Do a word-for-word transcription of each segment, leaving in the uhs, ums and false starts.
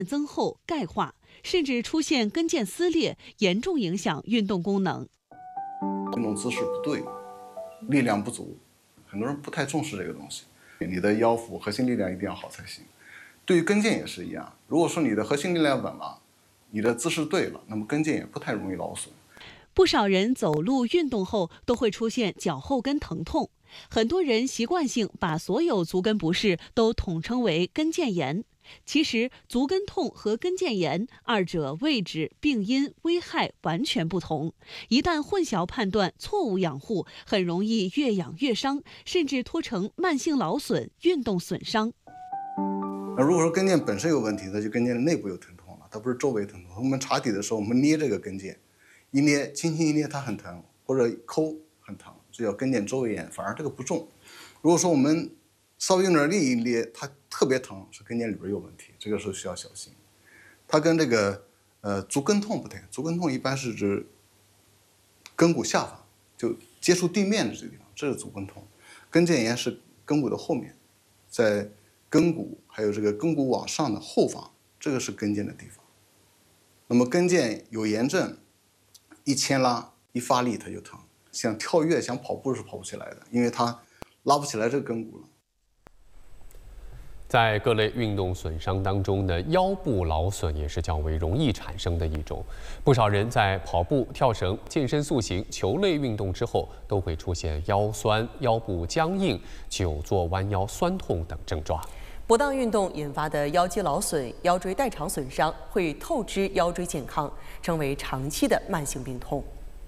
增厚、钙化，甚至出现跟腱撕裂，严重影响运动功能。 运动姿势不对，力量不足，很多人不太重视这个东西。你的腰腹核心力量一定要好才行。对于跟腱也是一样，如果说你的核心力量稳了，你的姿势对了，那么跟腱也不太容易劳损。 不少人走路运动后都会出现脚后跟疼痛，很多人习惯性把所有足跟不适都统称为跟腱炎。其实，足跟痛和跟腱炎二者位置、病因、危害完全不同。一旦混淆判断、错误养护，很容易越养越伤，甚至拖成慢性劳损、运动损伤。 那如果说跟腱本身有问题，那就跟腱的内部有疼痛了，它不是周围疼痛。我们查底的时候，我们捏这个跟腱，一捏，轻轻一捏它很疼，或者抠很疼，这叫跟腱周围炎。反而这个不重。如果说我们稍微用点力一捏，它特别疼，是跟腱里边有问题，这个时候需要小心。它跟这个呃足跟痛不太一样，足跟痛一般是指跟骨下方，就接触地面的这个地方，这是足跟痛。跟腱炎是跟骨的后面，在跟骨还有这个跟骨往上的后方，这个是跟腱的地方。那么跟腱有炎症，一牵拉一发力它就疼，想跳跃想跑步是跑不起来的，因为它拉不起来这个跟骨了。 在各类运动损伤当中呢，腰部劳损也是较为容易产生的一种。不少人在跑步、跳绳、健身塑形、球类运动之后，都会出现腰酸、腰部僵硬、久坐弯腰酸痛等症状。 不当运动引发的腰肌劳损、腰椎代偿损伤，会透支腰椎健康，成为长期的慢性病痛。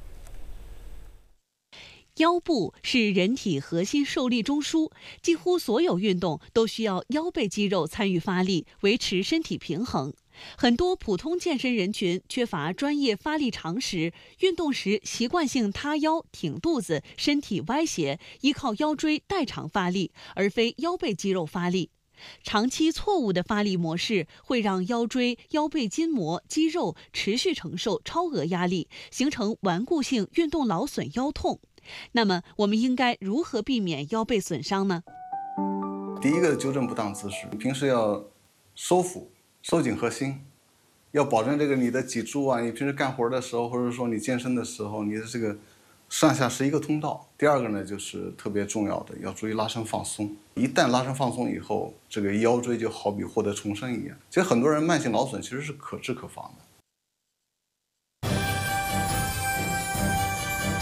腰部是人体核心受力中枢，几乎所有运动都需要腰背肌肉参与发力，维持身体平衡。很多普通健身人群缺乏专业发力常识，运动时习惯性塌腰、挺肚子，身体歪斜，依靠腰椎代偿发力，而非腰背肌肉发力。长期错误的发力模式会让腰椎、腰背筋膜、肌肉持续承受超额压力，形成顽固性运动劳损腰痛。那么，我们应该如何避免腰背损伤呢？ 第一个，纠正不当姿势，平时要收腹、收紧核心，要保证这个你的脊柱啊，你平时干活的时候，或者说你健身的时候，你的这个上下是一个通道。第二个呢，就是特别重要的，要注意拉伸放松。一旦拉伸放松以后，这个腰椎就好比获得重生一样。其实很多人慢性劳损其实是可治可防的。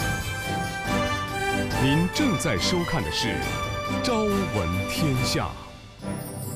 您正在收看的是《朝闻天下》。